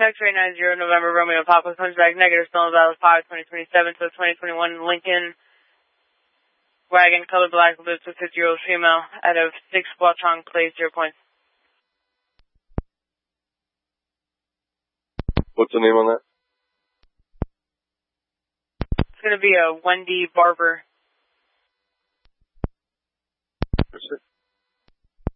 X-ray 90 November Romeo Papa comes back negative, stolen valid 5/2027 to 2021 Lincoln wagon, color black, lives with 50-year-old female out of 6 Watchung Place, 0 points. What's the name on that? It's going to be a Wendy Barber.